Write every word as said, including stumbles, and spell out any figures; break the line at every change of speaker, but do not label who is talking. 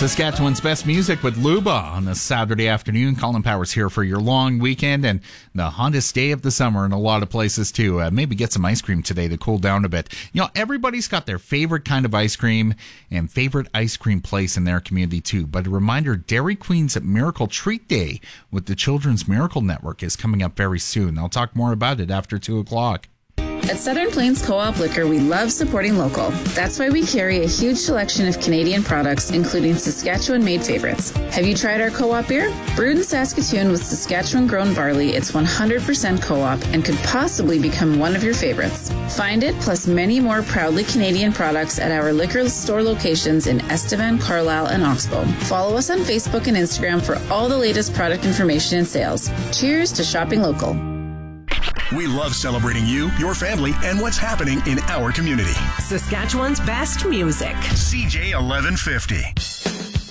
Saskatchewan's best music with Luba on this Saturday afternoon. Colin Powers here for your long weekend and the hottest day of the summer in a lot of places too. Uh, maybe get some ice cream today to cool down a bit. You know, everybody's got their favorite kind of ice cream and favorite ice cream place in their community too. But a reminder, Dairy Queen's Miracle Treat Day with the Children's Miracle Network is coming up very soon. I'll talk more about it after two o'clock.
At Southern Plains Co-op Liquor, we love supporting local. That's why we carry a huge selection of Canadian products, including Saskatchewan-made favorites. Have you tried our co-op beer? Brewed in Saskatoon with Saskatchewan-grown barley, it's one hundred percent co-op and could possibly become one of your favorites. Find it, plus many more proudly Canadian products at our liquor store locations in Estevan, Carlisle, and Oxbow. Follow us on Facebook and Instagram for all the latest product information and sales. Cheers to shopping local.
We love celebrating you, your family, and what's happening in our community.
Saskatchewan's best music.
C J eleven fifty.